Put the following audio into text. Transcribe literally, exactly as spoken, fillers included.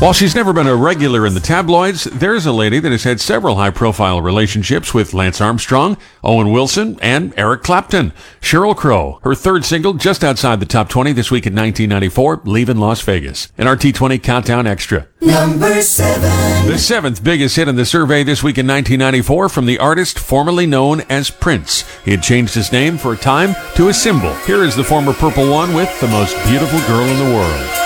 While she's never been a regular in the tabloids, there's a lady that has had several high-profile relationships with Lance Armstrong, Owen Wilson, and Eric Clapton. Sheryl Crow, her third single just outside the top twenty this week in nineteen ninety-four, Leavin' Las Vegas. An R T twenty Countdown Extra. Number seven. The seventh biggest hit in the survey this week in nineteen ninety-four from the artist formerly known as Prince. He had changed his name for a time to a symbol. Here is the former Purple One with The Most Beautiful Girl in the World.